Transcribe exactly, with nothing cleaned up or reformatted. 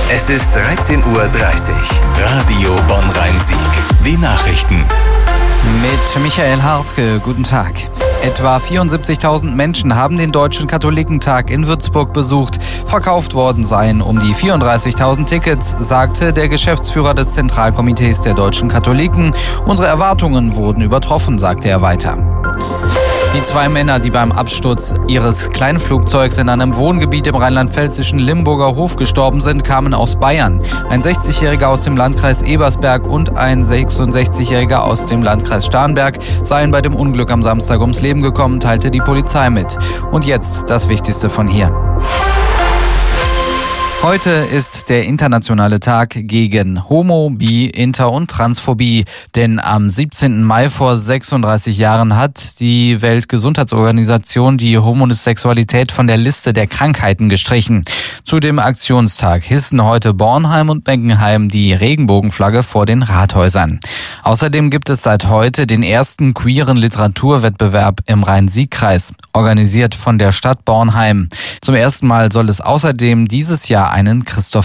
Es ist dreizehn Uhr dreißig. Radio Bonn-Rhein-Sieg. Die Nachrichten. Mit Michael Hartke, guten Tag. Etwa vierundsiebzigtausend Menschen haben den Deutschen Katholikentag in Würzburg besucht. Verkauft worden seien um die vierunddreißigtausend Tickets, sagte der Geschäftsführer des Zentralkomitees der Deutschen Katholiken. Unsere Erwartungen wurden übertroffen, sagte er weiter. Die zwei Männer, die beim Absturz ihres Kleinflugzeugs in einem Wohngebiet im rheinland-pfälzischen Limburger Hof gestorben sind, kamen aus Bayern. Ein sechzigjähriger aus dem Landkreis Ebersberg und ein sechsundsechzigjähriger aus dem Landkreis Starnberg seien bei dem Unglück am Samstag ums Leben gekommen, teilte die Polizei mit. Und jetzt das Wichtigste von hier. Heute ist der internationale Tag gegen Homo-, Bi-, Inter- und Transphobie. Denn am siebzehnten Mai vor sechsunddreißig Jahren hat die Weltgesundheitsorganisation die Homosexualität von der Liste der Krankheiten gestrichen. Zu dem Aktionstag hissen heute Bornheim und Beckenheim die Regenbogenflagge vor den Rathäusern. Außerdem gibt es seit heute den ersten queeren Literaturwettbewerb im Rhein-Sieg-Kreis, organisiert von der Stadt Bornheim. Zum ersten Mal soll es außerdem dieses Jahr einen Christoph